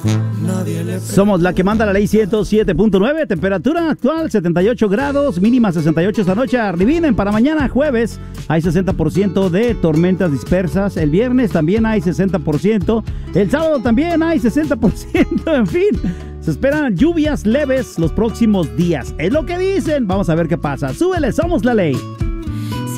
Somos la que manda la ley 107.9, temperatura actual 78 grados, mínima 68 esta noche. Adivinen, para mañana jueves hay 60% de tormentas dispersas, el viernes también hay 60%, el sábado también hay 60%, en fin. Se esperan lluvias leves los próximos días. Es lo que dicen. Vamos a ver qué pasa. Súbele, somos la ley.